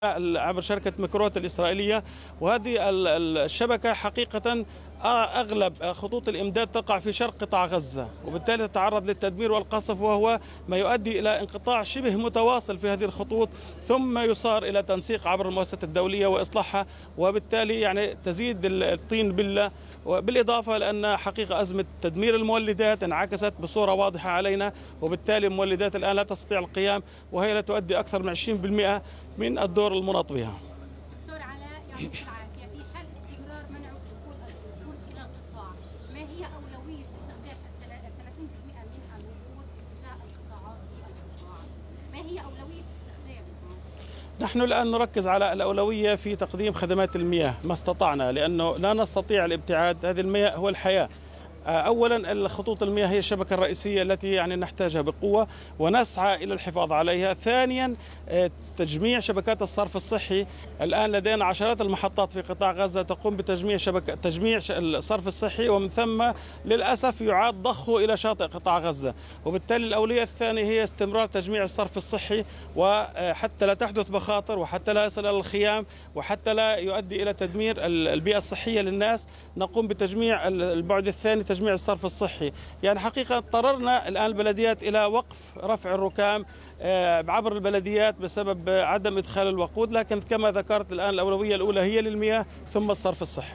عبر شركة ميكروت الإسرائيلية، وهذه الشبكة حقيقة أغلب خطوط الإمداد تقع في شرق قطاع غزة، وبالتالي تتعرض للتدمير والقصف، وهو ما يؤدي إلى انقطاع شبه متواصل في هذه الخطوط، ثم يصار إلى تنسيق عبر المؤسسات الدولية وإصلاحها، وبالتالي يعني تزيد الطين بلة. وبالإضافة لأن حقيقة أزمة تدمير المولدات انعكست بصورة واضحة علينا، وبالتالي المولدات الآن لا تستطيع القيام، وهي لا تؤدي أكثر من 20% من الدور المناط بها. دكتور علاء يعطيك العافية، في حال استمرار منع الوقود إلى القطاع، ما هي أولوية استخدام 30% من الوقود اتجاه القطاعات في القطاع؟ ما هي أولوية استخدامها؟ نحن الآن نركز على الأولوية في تقديم خدمات المياه ما استطعنا، لأنه لا نستطيع الابتعاد. هذه المياه هو الحياة. أولا خطوط المياه هي الشبكة الرئيسية التي يعني نحتاجها بقوة ونسعى إلى الحفاظ عليها. ثانيا تجميع شبكات الصرف الصحي. الآن لدينا عشرات المحطات في قطاع غزة تقوم بتجميع تجميع الصرف الصحي، ومن ثم للأسف يعاد ضخه إلى شاطئ قطاع غزة، وبالتالي الأولوية الثانية هي استمرار تجميع الصرف الصحي، وحتى لا تحدث مخاطر، وحتى لا يصل إلى الخيام، وحتى لا يؤدي إلى تدمير البيئة الصحية للناس، نقوم بتجميع البعد الثاني تجميع الصرف الصحي. يعني حقيقة اضطررنا الآن البلديات إلى وقف رفع الركام عبر البلديات بسبب عدم إدخال الوقود، لكن كما ذكرت الآن الأولوية الأولى هي للمياه ثم الصرف الصحي.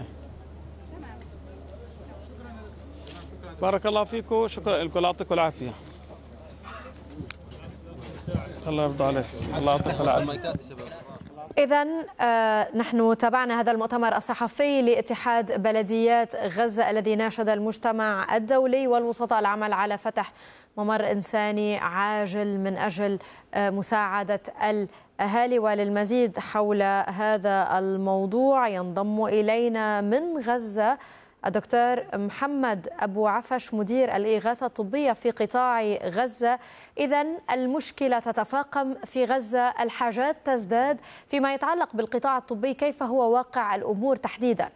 بارك الله فيكم، شكرا لكم، الله يعطيكم العافية. الله يرضى عليك، الله يعطيك العافية. إذن نحن تابعنا هذا المؤتمر الصحفي لاتحاد بلديات غزة الذي ناشد المجتمع الدولي والوسطاء العمل على فتح ممر إنساني عاجل من أجل مساعدة الأهالي. وللمزيد حول هذا الموضوع ينضم إلينا من غزة الدكتور محمد أبو عفش مدير الإغاثة الطبية في قطاع غزة. إذن المشكلة تتفاقم في غزة، الحاجات تزداد. فيما يتعلق بالقطاع الطبي، كيف هو واقع الأمور تحديدا؟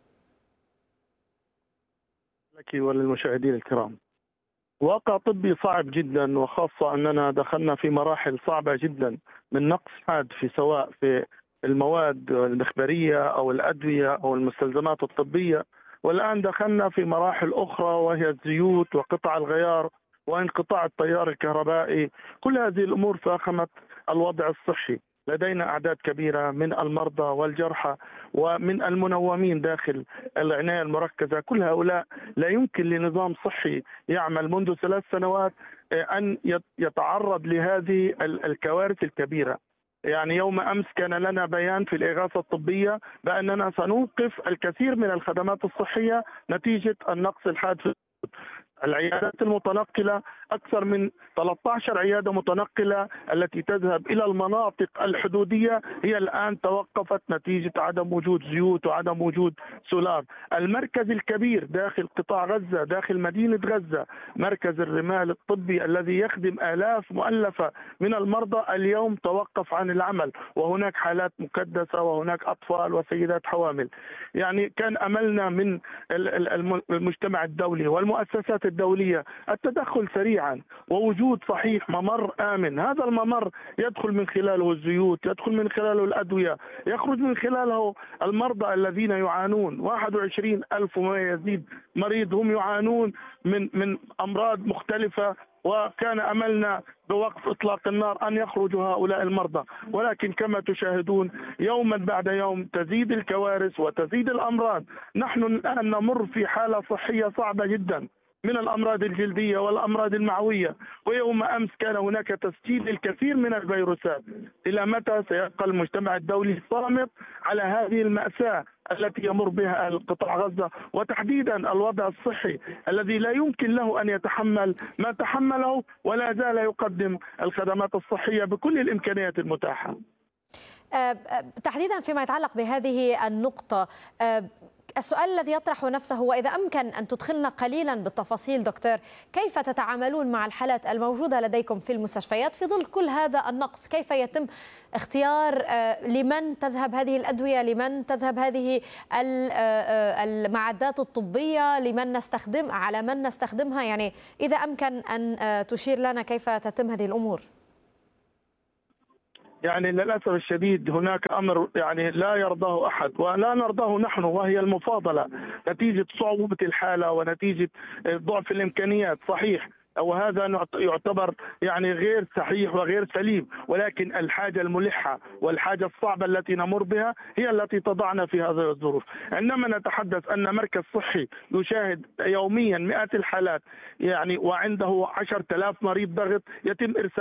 لك وللمشاهدين الكرام، واقع طبي صعب جدا، وخاصة أننا دخلنا في مراحل صعبة جدا من نقص حاد في سواء في المواد المخبرية أو الأدوية أو المستلزمات الطبية، والآن دخلنا في مراحل أخرى وهي الزيوت وقطع الغيار وانقطاع التيار الكهربائي. كل هذه الأمور فاخمت الوضع الصحي. لدينا أعداد كبيرة من المرضى والجرحى ومن المنومين داخل العناية المركزة. كل هؤلاء لا يمكن لنظام صحي يعمل منذ 3 سنوات أن يتعرض لهذه الكوارث الكبيرة. يعني يوم أمس كان لنا بيان في الإغاثة الطبية بأننا سنوقف الكثير من الخدمات الصحية نتيجة النقص الحاد في العيادات المتنقلة. أكثر من 13 عيادة متنقلة التي تذهب إلى المناطق الحدودية هي الآن توقفت نتيجة عدم وجود زيوت وعدم وجود سولار. المركز الكبير داخل قطاع غزة داخل مدينة غزة، مركز الرمال الطبي الذي يخدم آلاف مؤلفة من المرضى، اليوم توقف عن العمل، وهناك حالات مكدسة وهناك أطفال وسيدات حوامل. يعني كان أملنا من المجتمع الدولي والمؤسسات الدولية التدخل سريعا ووجود صحيح ممر آمن. هذا الممر يدخل من خلاله الزيوت، يدخل من خلاله الأدوية، يخرج من خلاله المرضى الذين يعانون. 21 ألف وما يزيد مريض هم يعانون من أمراض مختلفة، وكان أملنا بوقف إطلاق النار أن يخرجوا هؤلاء المرضى، ولكن كما تشاهدون يوما بعد يوم تزيد الكوارث وتزيد الأمراض. نحن الآن نمر في حالة صحية صعبة جدا من الأمراض الجلدية والأمراض المعوية، ويوم أمس كان هناك تسجيل للكثير من الفيروسات. إلى متى سيبقى المجتمع الدولي صامت على هذه المأساة التي يمر بها أهل قطاع غزة، وتحديدا الوضع الصحي الذي لا يمكن له أن يتحمل ما تحمله، ولا زال يقدم الخدمات الصحية بكل الإمكانيات المتاحة. تحديدا فيما يتعلق بهذه النقطة، السؤال الذي يطرح نفسه هو إذا أمكن أن تدخلنا قليلا بالتفاصيل دكتور، كيف تتعاملون مع الحالات الموجودة لديكم في المستشفيات في ظل كل هذا النقص؟ كيف يتم اختيار لمن تذهب هذه الأدوية، لمن تذهب هذه المعدات الطبية، لمن نستخدم، على من نستخدمها؟ يعني إذا أمكن أن تشير لنا كيف تتم هذه الأمور. يعني للأسف الشديد هناك أمر يعني لا يرضاه أحد ولا نرضاه نحن، وهي المفاضلة نتيجة صعوبة الحالة ونتيجة ضعف الإمكانيات. صحيح، وهذا يعتبر يعني غير صحيح وغير سليم، ولكن الحاجة الملحة والحاجة الصعبة التي نمر بها هي التي تضعنا في هذه الظروف. عندما نتحدث أن مركز صحي يشاهد يوميا مئات الحالات يعني وعنده 10,000 مريض ضغط، يتم إرسال